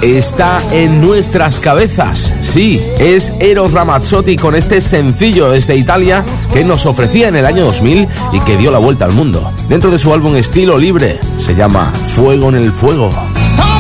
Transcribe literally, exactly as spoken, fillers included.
está en nuestras cabezas. Sí, es Eros Ramazzotti con este sencillo desde Italia que nos ofrecía en el año dos mil y que dio la vuelta al mundo. Dentro de su álbum Estilo Libre, se llama Fuego en el Fuego.